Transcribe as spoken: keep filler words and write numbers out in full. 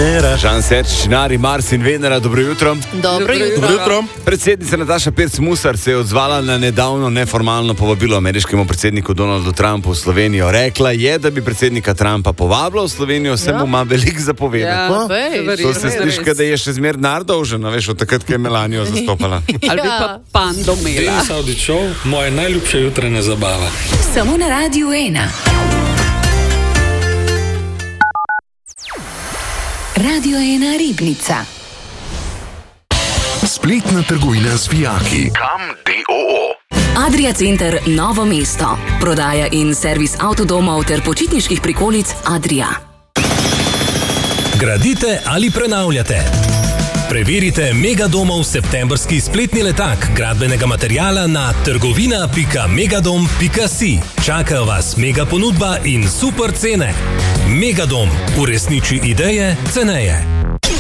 Venera. Žan Serč, Nari, Mars in Venera, dobro jutro. Dobro jutro. Dobro jutro. Predsednica Nataša Pirc-Musar se je odzvala na nedavno neformalno povabilo ameriškemu predsedniku Donaldu Trumpu v Slovenijo. Rekla je, da bi predsednika Trumpa povabila v Slovenijo, se mu ima veliko zapovedati. Ja, veš, To se sliši, da je še zmer denar dolžen, veš, od takrat, ko je Melanijo zastopala. Ali bi pa pando imela. Denis Avdićov, moja najljubša jutranja zabava. Samo na Radiu ena. Radio ena Ribnica. Spletna trgovina z vijaki. Kam D O O. Adria Center Novo mesto. Prodaja in servis avtodomov ter počitniških prikolic Adria. Gradite ali prenavljate? Preverite Megadomov septembrski spletni letak gradbenega materijala na trgovina pika megadom pika si. Čakajo vas mega ponudba in super cene. Megadom, uresniči ideje ceneje.